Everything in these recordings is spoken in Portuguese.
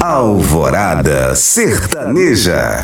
Alvorada Sertaneja.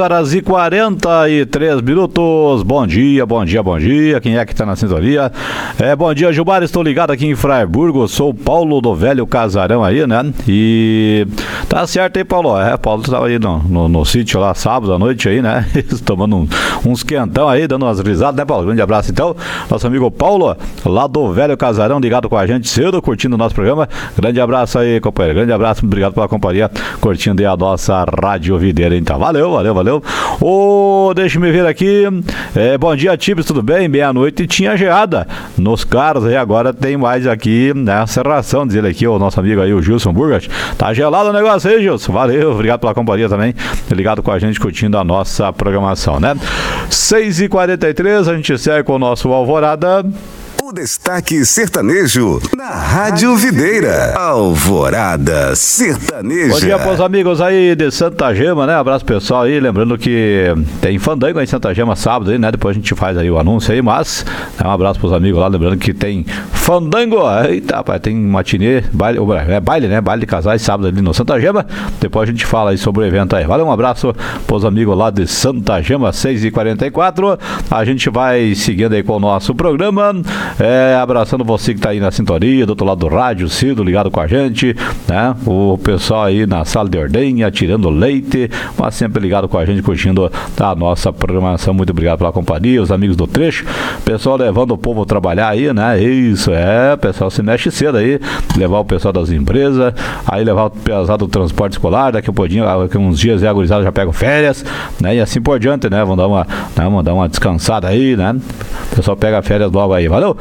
6h43. Bom dia, bom dia, bom dia. Quem é que tá na sintonia? Bom dia, Gilmar. Estou ligado aqui em Fraiburgo. Sou o Paulo do Velho Casarão aí, né? E tá certo aí, Paulo. Paulo tava aí no sítio lá sábado à noite aí, né? Tomando uns quentão aí, dando umas risadas, né, Paulo? Grande abraço então. Nosso amigo Paulo, lá do Velho Casarão, ligado com a gente cedo, curtindo o nosso programa. Grande abraço aí, companheiro. Grande abraço, obrigado pela companhia, curtindo aí a nossa Rádio Videira, então. Valeu. Deixa-me ver aqui. Bom dia, Tibes, tudo bem? Meia-noite tinha geada nos carros aí, agora tem mais aqui na serração, diz ele aqui, o nosso amigo aí, o Gilson Burgert. Tá gelado o negócio aí, Gilson. Valeu, obrigado pela companhia também, ligado com a gente, curtindo a nossa programação, né? 6h43, a gente segue com o nosso Alvorada. O destaque sertanejo na Rádio Videira. Alvorada Sertaneja. Bom dia para os amigos aí de Santa Gema, né? Abraço pessoal aí, lembrando que tem fandango aí em Santa Gema sábado aí, né? Depois a gente faz aí o anúncio aí, mas um abraço para os amigos lá, lembrando que tem fandango. Eita, rapaz, tem matinê, baile, baile, né? Baile de casais sábado ali no Santa Gema. Depois a gente fala aí sobre o evento aí. Valeu, um abraço para os amigos lá de Santa Gema, 6h44. A gente vai seguindo aí com o nosso programa. Abraçando você que tá aí na sintonia, do outro lado do rádio, Cido, ligado com a gente, né? O pessoal aí na sala de ordenha, tirando leite, mas sempre ligado com a gente, curtindo a nossa programação. Muito obrigado pela companhia, os amigos do trecho, pessoal levando o povo a trabalhar aí, né? Isso, o pessoal se mexe cedo aí, levar o pessoal das empresas, aí levar o pessoal do transporte escolar, daqui a pouquinho, daqui a uns dias a gurizada já pega férias, né? E assim por diante, né? Vamos dar uma descansada aí, né? O pessoal pega férias logo aí, valeu?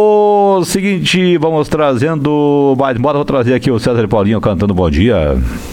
O seguinte, vamos trazendo mais moda, vou trazer aqui o César e Paulinho cantando Bom Dia.